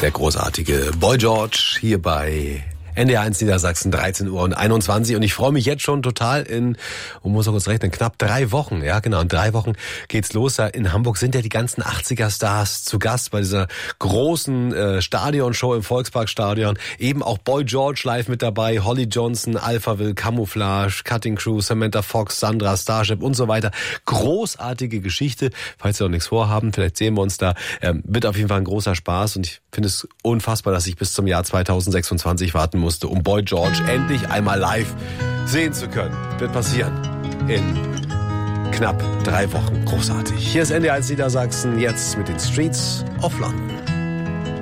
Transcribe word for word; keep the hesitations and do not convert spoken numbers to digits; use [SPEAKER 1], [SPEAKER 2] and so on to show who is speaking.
[SPEAKER 1] der großartige Boy George hier bei N D R eins Niedersachsen, dreizehn Uhr und einundzwanzig. Und ich freue mich jetzt schon total in, und muss auch kurz rechnen, knapp drei Wochen. Ja, genau, in drei Wochen geht's los. In Hamburg sind ja die ganzen achtziger-Stars zu Gast bei dieser großen äh, Stadionshow im Volksparkstadion. Eben auch Boy George live mit dabei, Holly Johnson, Alphaville, Camouflage, Cutting Crew, Samantha Fox, Sandra, Starship und so weiter. Großartige Geschichte. Falls Sie noch nichts vorhaben, vielleicht sehen wir uns da. Ähm, wird auf jeden Fall ein großer Spaß und ich finde es unfassbar, dass ich bis zum Jahr zweitausendsechsundzwanzig warten musste, um Boy George endlich einmal live sehen zu können. Wird passieren in knapp drei Wochen. Großartig. Hier ist N D R eins Niedersachsen, jetzt mit den Streets of London.